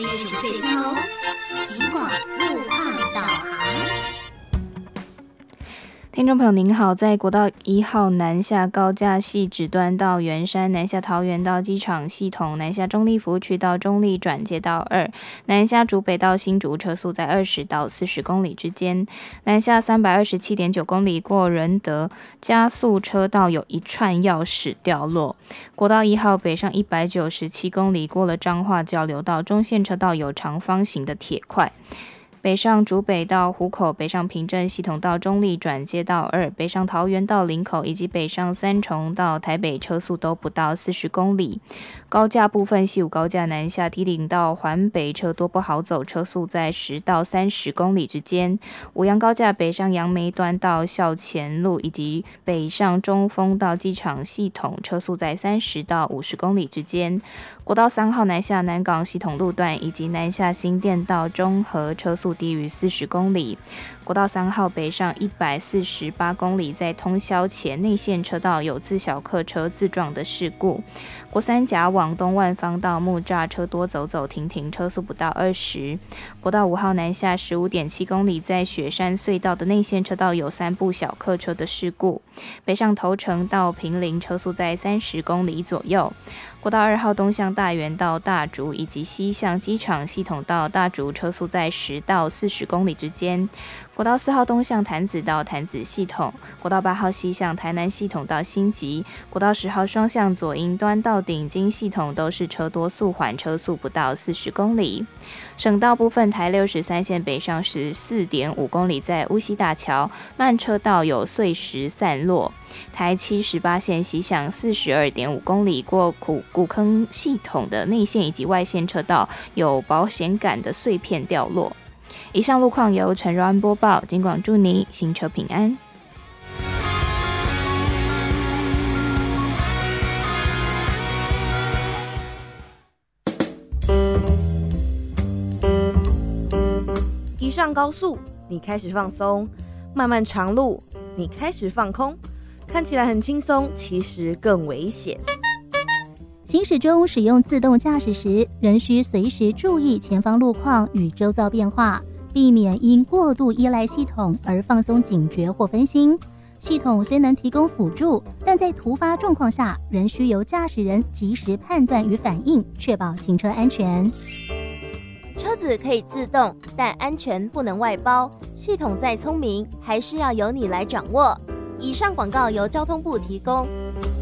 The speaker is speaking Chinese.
非是碎挑，尽管路况导航。 听众朋友您好，在国道1号南下高架汐止段到圆山，南下桃园到机场系统，南下中立服务区到中立转接到2，南下竹北到新竹车速在20到40公里之间，南下327.9公里过仁德，加速车道有一串钥匙掉落。国道1号北上197公里过了彰化交流道，中线车道有长方形的铁块。北上竹北到湖口，北上平镇系统到中立转接到2，北上桃园到林口以及北上三重到台北车速都不到40公里。高架部分，西武高架南下梯顶到环北车多不好走，车速在10到30公里之间。五杨高架北上杨梅端到校前路以及北上中丰到机场系统，车速在30到50公里之间。国道3号南下南港系统路段以及南下新店到中和，车速低于40公里。国道3号北上148公里，在通霄前内线车道有自小客车自撞的事故。国三甲往东万方到木栅，车多走走停停，车速不到20。国道5号南下15.7公里，在雪山隧道的内线车道有3部小客车的事故。北上头城到坪林，车速在30公里左右。国道2号东向大园到大竹以及西向机场系统到大竹，车速在10到40公里之间。国道4号东向潭子到潭子系统，国道8号西向台南系统到新集，国道10号双向左营端到顶金系统都是车多速缓，车速不到40公里。省道部分，台63线北上14.5公里，在乌溪大桥慢车道有碎石散落。台78线西向42.5公里，过古坑系统的内线以及外线车道有保险杆的碎片掉落。以上路况由陈柔安播报，尽管祝你行车平安。 一上高速，你开始放松；漫漫长路，你开始放空。看起来很轻松，其实更危险。 行驶中使用自动驾驶时，仍需随时注意前方路况与周遭变化，避免因过度依赖系统而放松警觉或分心。系统虽能提供辅助，但在突发状况下，仍需由驾驶人及时判断与反应，确保行车安全。 车子可以自动，但安全不能外包。系统再聪明，还是要由你来掌握。以上广告由交通部提供。